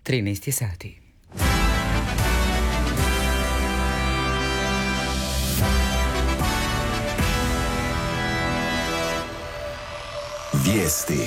13 sati. Vijesti.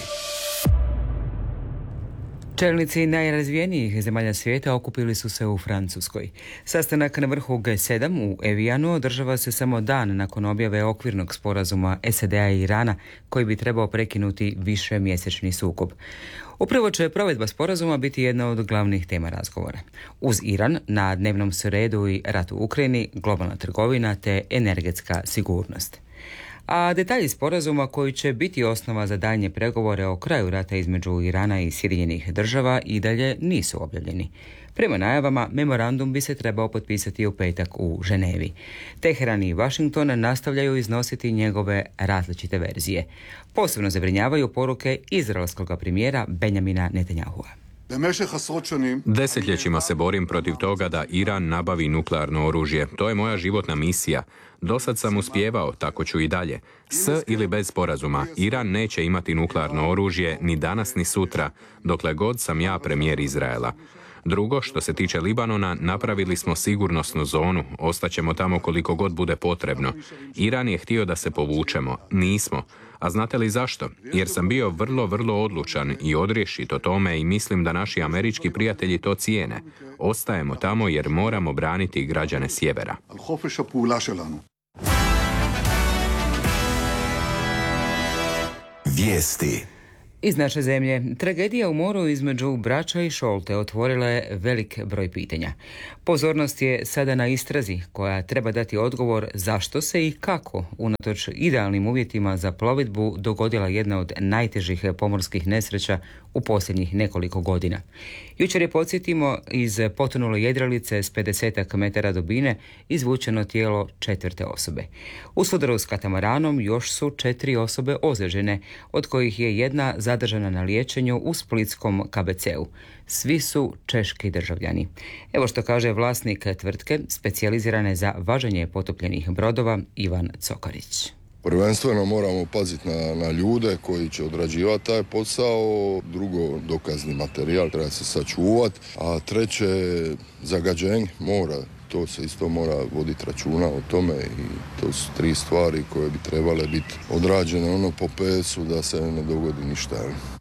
Čelnici najrazvijenijih zemalja svijeta okupili su se u Francuskoj. Sastanak na vrhu G7 u Evijanu održava se samo dan nakon objave okvirnog sporazuma SAD-a i Irana, koji bi trebao prekinuti višemjesečni sukob. Upravo će provedba sporazuma biti jedna od glavnih tema razgovora. Uz Iran na dnevnom su redu i rat u Ukrajini, globalna trgovina te energetska sigurnost. A detalji sporazuma koji će biti osnova za daljnje pregovore o kraju rata između Irana i Sjedinjenih država i dalje nisu objavljeni. Prema najavama, memorandum bi se trebao potpisati u petak u Ženevi. Teheran i Washington nastavljaju iznositi njegove različite verzije. Posebno zabrinjavaju poruke izraelskog premijera Benjamina Netanjahua. Desetljećima se borim protiv toga da Iran nabavi nuklearno oružje. To je moja životna misija. Dosad sam uspijevao, tako ću i dalje. S ili bez sporazuma, Iran neće imati nuklearno oružje ni danas ni sutra, dokle god sam ja premijer Izraela. Drugo, što se tiče Libanona, napravili smo sigurnosnu zonu, ostaćemo tamo koliko god bude potrebno. Iran je htio da se povučemo, nismo. A znate li zašto? Jer sam bio vrlo odlučan i odriješit o tome i mislim da naši američki prijatelji to cijene. Ostajemo tamo jer moramo braniti građane sjevera. Vijesti. Iz naše zemlje, tragedija u moru između Brača i Šolte otvorila je velik broj pitanja. Pozornost je sada na istrazi koja treba dati odgovor zašto se i kako, unatoč idealnim uvjetima za plovidbu, dogodila jedna od najtežih pomorskih nesreća u posljednjih nekoliko godina. Jučer je, podsjetimo, iz potonule jedrilice s 50 metara dubine izvučeno tijelo 4. osobe. U sudaru s katamaranom još su 4 osobe ozlijeđene, od kojih je jedna zadržana na liječenju u splitskom KBC-u. Svi su češki državljani. Evo što kaže vlasnik tvrtke specijalizirane za važenje potopljenih brodova Ivan Cokarić. Prvenstveno moramo paziti na ljude koji će odrađivati taj posao, drugo dokazni materijal treba se sačuvati, a treće zagađenje mora. To se isto mora voditi računa o tome i to su 3 stvari koje bi trebale biti odrađene po PS-u da se ne dogodi ništa.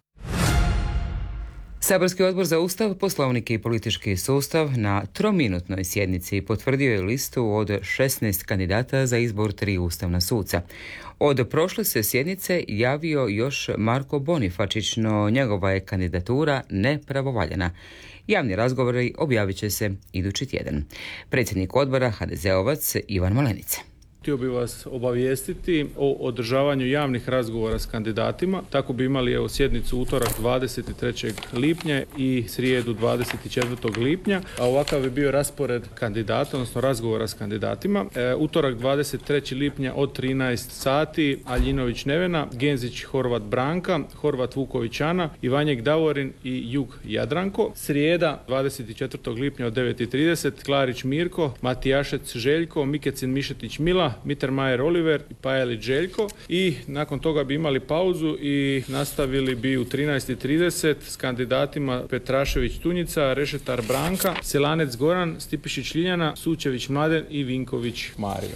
Saborski odbor za Ustav, Poslovnik i politički sustav na 3-minutnoj sjednici potvrdio je listu od 16 kandidata za izbor 3 ustavna suca. Od prošle se sjednice javio još Marko Bonifačić, no njegova je kandidatura nepravovaljana. Javni razgovori objavit će se idući tjedan. Predsjednik odbora, HDZ-ovac Ivan Malenica. Htio bih vas obavijestiti o održavanju javnih razgovora s kandidatima. Tako bi imali sjednicu utorak 23. lipnja i srijedu 24. lipnja. A ovakav bi bio raspored kandidata, odnosno razgovora s kandidatima. Utorak 23. lipnja od 13 sati Aljinović Nevena, Genzić Horvat Branka, Horvat Vuković Ana, Ivanjek Davorin i Jug Jadranko. Srijeda 24. lipnja od 9:30 Klarić Mirko, Matijašec Željko, Mikecin Mišetić Mila, Mittermeier Oliver i Pajelić Željko i nakon toga bi imali pauzu i nastavili bi u 13:30 s kandidatima Petrašević Tunjica, Rešetar Branka, Selanec Goran, Stipišić Ljiljana, Sučević Mladen i Vinković Mario.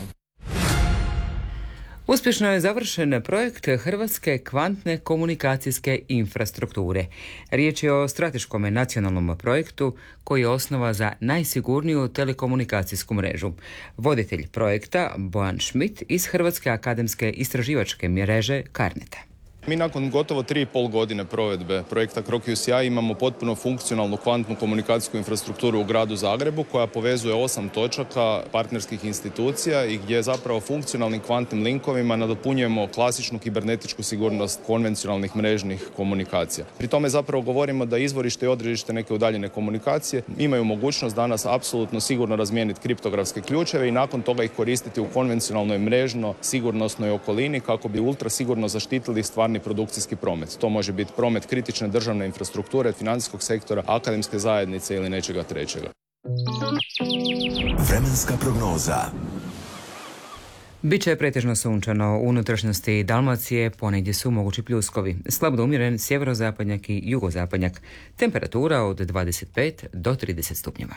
Uspješno je završen projekt Hrvatske kvantne komunikacijske infrastrukture. Riječ je o strateškom nacionalnom projektu koji je osnova za najsigurniju telekomunikacijsku mrežu. Voditelj projekta Bojan Schmidt iz Hrvatske akademske istraživačke mreže Carneta. Mi nakon gotovo 3,5 godine provedbe projekta CROQ-CI imamo potpuno funkcionalnu kvantnu komunikacijsku infrastrukturu u gradu Zagrebu koja povezuje 8 točaka partnerskih institucija i gdje zapravo funkcionalnim kvantnim linkovima nadopunjujemo klasičnu kibernetičku sigurnost konvencionalnih mrežnih komunikacija. Pri tome zapravo govorimo da izvorište i odredište neke udaljene komunikacije imaju mogućnost danas apsolutno sigurno razmijeniti kriptografske ključeve i nakon toga ih koristiti u konvencionalnoj mrežno sigurnosnoj okolini kako bi ultra sigurno zaštitili stvarni produkcijski promet. To može biti promet kritične državne infrastrukture, financijskog sektora, akademske zajednice ili nečega trećega. Vremenska prognoza. Biće pretežno sunčano, u unutrašnjosti Dalmacije ponegdje su mogući pljuskovi. Slab do umjeren sjeverozapadnjak i jugozapadnjak. Temperatura od 25 do 30 stupnjeva.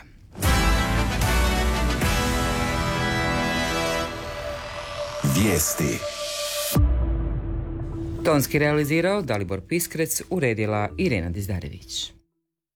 Vijesti. Tonski realizirao Dalibor Piskrec, uredila Irena Dizdarević.